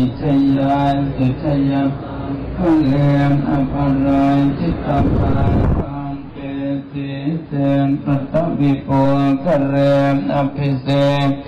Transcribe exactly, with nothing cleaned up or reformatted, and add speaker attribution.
Speaker 1: ชยานสุชยาพระเลมอภรายทิตาภาคังเกติเตนปัตตวิโกกะเลมอภิเศ